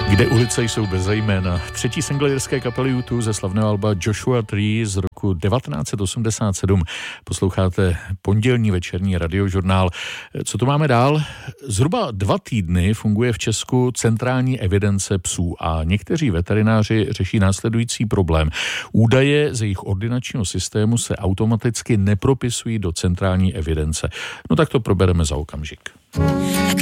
Kde ulice jsou bez jména. Třetí single irské kapely U2 ze slavného alba Joshua Tree z roku 1987. Posloucháte pondělní večerní radiožurnál. Co tu máme dál? Zhruba 2 týdny funguje v Česku centrální evidence psů a někteří veterináři řeší následující problém. Údaje z jejich ordinačního systému se automaticky nepropisují do centrální evidence. No tak to probereme za okamžik.